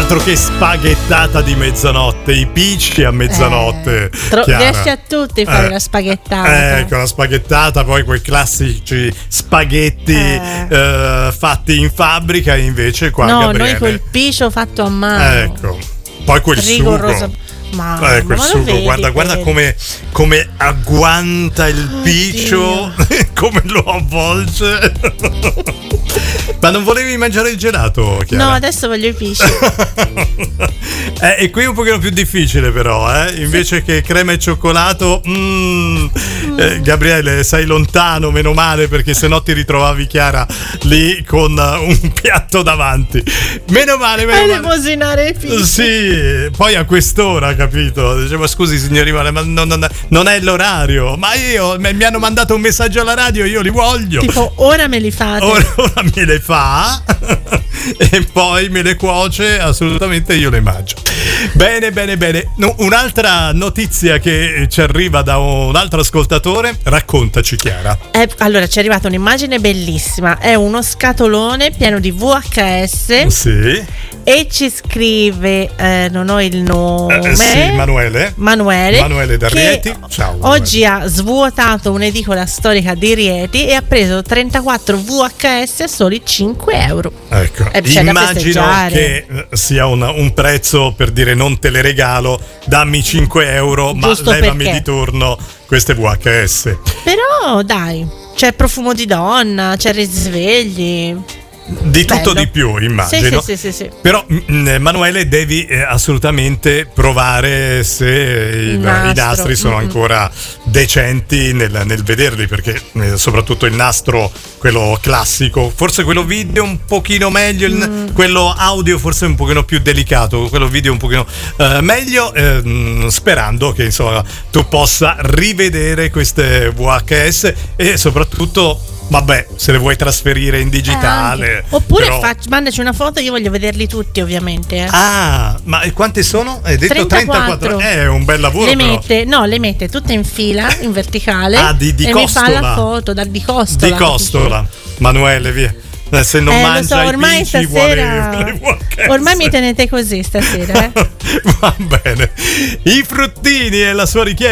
Altro che spaghettata di mezzanotte, i pisci a mezzanotte. Riesci a tutti fare la spaghettata. Ecco, la spaghettata, poi quei classici spaghetti fatti in fabbrica, invece qua no, Gabriele. Noi col piscio fatto a mano. Ecco, poi quel sugo. Quel sugo, guarda come agguanta il piscio, come lo avvolge. Ma non volevi mangiare il gelato, Chiara? No, adesso voglio i pisci. E qui è un pochino più difficile però, invece che crema e cioccolato, Gabriele, sei lontano, meno male, perché sennò ti ritrovavi, Chiara, lì con un piatto davanti. Meno male. Elemosinare i pisci. Sì, poi a quest'ora, capito? Dicevo, scusi signori, ma non è l'orario. Ma mi hanno mandato un messaggio alla radio, io li voglio. Tipo, ora me li fate. Ora me le fa e poi me le cuoce, assolutamente io le mangio. Bene. No, un'altra notizia che ci arriva da un altro ascoltatore, raccontaci, Chiara. Allora, ci è arrivata un'immagine bellissima, è uno scatolone pieno di VHS. Sì. E ci scrive, non ho il nome, sì, Manuele da Rieti. Ciao. Oggi ha svuotato un'edicola storica di Rieti e ha preso 34 VHS a soli 5 euro. Ecco, immagino che sia un prezzo per dire non te le regalo, dammi 5 euro, giusto, ma levami di torno queste VHS. Però dai, c'è profumo di donna, c'è risvegli. Di tutto di più, immagino. Sì. Però Manuele, devi assolutamente provare se i nastri sono ancora decenti nel vederli, perché soprattutto il nastro, quello classico, forse quello video un pochino meglio, quello audio forse un pochino più delicato, quello video un pochino meglio, sperando che insomma tu possa rivedere queste VHS e soprattutto, vabbè, se le vuoi trasferire in digitale, oppure mandaci una foto, io voglio vederli tutti, ovviamente. Ma quante sono? Hai detto 34. È un bel lavoro. Le mette tutte in fila, in verticale. Di e costola. Mi fa la foto di costola. Di costola. Manuele, via. Se non mangia i pisci, vuole ormai mi tenete così stasera. Va bene. I fruttini e la sua richiesta.